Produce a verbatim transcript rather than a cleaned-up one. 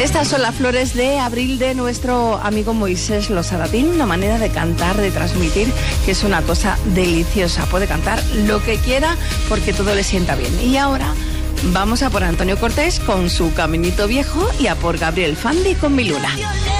Estas son las flores de abril de nuestro amigo Moisés Losada. Tiene una manera de cantar, de transmitir, que es una cosa deliciosa. Puede cantar lo que quiera porque todo le sienta bien. Y ahora vamos a por Antonio Cortés con su Caminito Viejo y a por Gabriel Fandi con Mi Luna.